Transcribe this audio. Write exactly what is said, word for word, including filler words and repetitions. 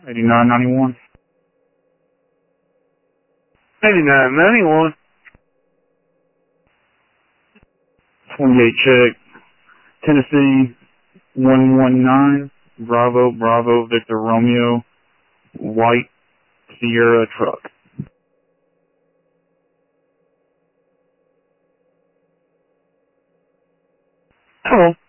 eighty-nine ninety-one. eighty-nine ninety-one. twenty-eight check. Tennessee one one nine. Bravo, Bravo, Victor Romeo. White Sierra truck. Hello.